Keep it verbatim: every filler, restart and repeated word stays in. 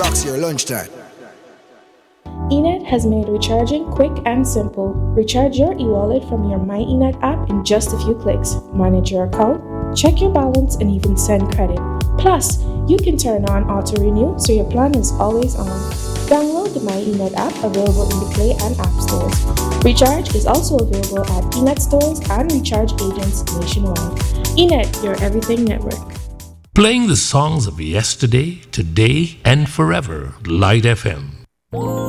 rocks your lunchtime. eNet has made recharging quick and simple. Recharge your e-wallet from your MyENet app in just a few clicks. Manage your account, check your balance, and even send credit. Plus, you can turn on auto-renew so your plan is always on. Download the MyENet app available in the Play and App stores. Recharge is also available at eNet stores and recharge agents nationwide. eNet, your everything network. Playing the songs of yesterday, today, and forever. Light F M.